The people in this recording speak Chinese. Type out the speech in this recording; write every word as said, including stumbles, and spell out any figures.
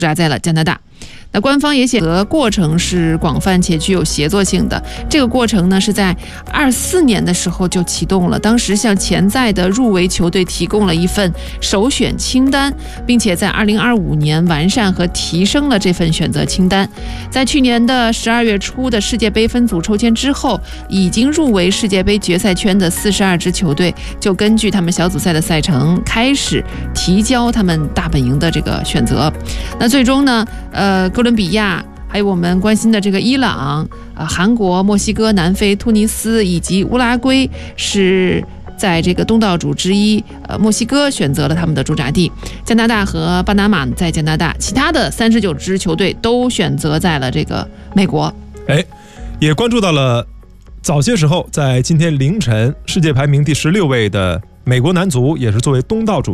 扎在了加拿大。那官方也写的过程是广泛且具有协作性的。这个过程呢是在二四年的时候就启动了，当时向潜在的入围球队提供了一份首选清单，并且在二零二五年完善和提升了这份选择清单。在去年的十二月初的世界杯分组抽签之后，已经入围世界杯决赛圈的四十二支球队就根据他们小组赛的赛程开始提交他们大本营的这个选择。那最终呢，呃，哥伦比亚还有我们关心的这个伊朗、呃、韩国、墨西哥、南非、突尼斯以及乌拉圭是在这个东道主之一，呃，墨西哥选择了他们的驻扎地，加拿大和巴拿马在加拿大，其他的三十九支球队都选择在了这个美国。 哎，也关注到了早些时候，在今天凌晨世界排名第十六位的美国男足，也是作为东道主